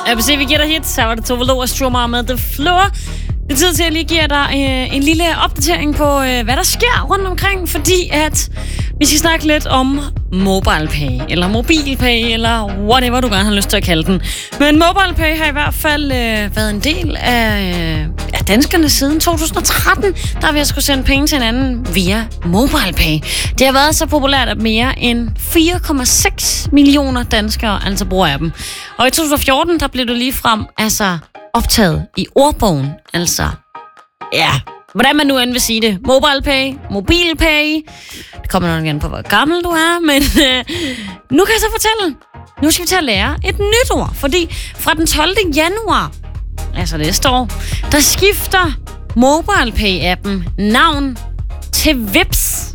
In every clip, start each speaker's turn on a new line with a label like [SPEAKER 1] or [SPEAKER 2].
[SPEAKER 1] ABC, vi giver dig hit. Så var det Tove Lo og Stromae med The Floor. Det er tid til at lige give dig en lille opdatering på, hvad der sker rundt omkring, fordi at vi skal snakke lidt om MobilePay, eller MobilePay, eller whatever du gerne har lyst til at kalde den. Men MobilePay har i hvert fald været en del af danskerne siden 2013, der vi har skulle sende penge til hinanden via MobilePay. Det har været så populært, at mere end 4,6 millioner danskere altså bruger af dem. Og i 2014, der blev det ligefrem optaget i ordbogen. Hvordan man nu end vil sige det. MobilePay, MobilePay. Det kommer nok igen på, hvor gammel du er, men nu kan jeg så fortælle. Nu skal vi til at lære et nyt ord, fordi fra den 12. januar, altså næste år, der skifter MobilePay-appen navn til Vipps.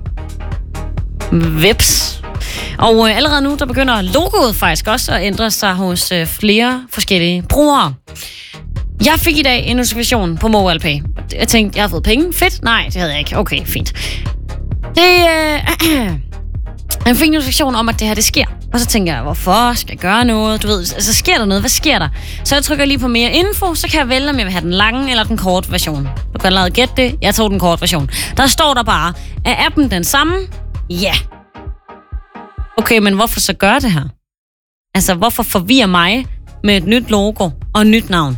[SPEAKER 1] Vipps. Og allerede nu, der begynder logoet faktisk også at ændre sig hos flere forskellige brugere. Jeg fik i dag en notifikation på MobilePay. Jeg tænkte, jeg har fået penge. Fedt? Nej, det havde jeg ikke. Okay, fint. Jeg fik en notifikation om, at det her, det sker. Og så tænker jeg, hvorfor? Skal jeg gøre noget? Du ved, sker der noget? Hvad sker der? Så jeg trykker lige på mere info, så kan jeg vælge, om jeg vil have den lange eller den korte version. Du kan allerede gætte det. Jeg tog den korte version. Der står der bare, er appen den samme? Ja. Okay, men hvorfor så gøre det her? Hvorfor forvirre mig med et nyt logo og et nyt navn?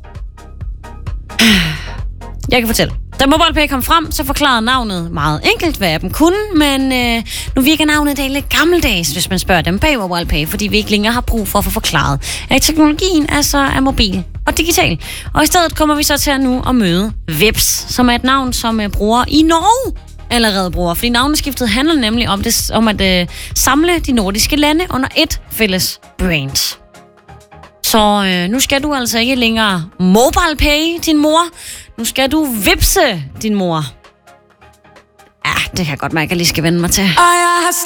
[SPEAKER 1] Jeg kan fortælle. Da MobilePay kom frem, så forklarede navnet meget enkelt, hvad appen kunne, men nu virker navnet det lidt gammeldags, hvis man spørger dem bag MobilePay, fordi vi ikke længere har brug for at få forklaret, at teknologien er mobil og digital. Og i stedet kommer vi så til nu at møde Vipps, som er et navn, som brugere i Norge allerede bruger, fordi navneskiftet handler nemlig om at samle de nordiske lande under et fælles brand. Så nu skal du altså ikke længere MobilePay din mor. Nu skal du vipse din mor. Ja, det kan jeg godt mærke, at jeg lige skal vende mig til.
[SPEAKER 2] Og jeg har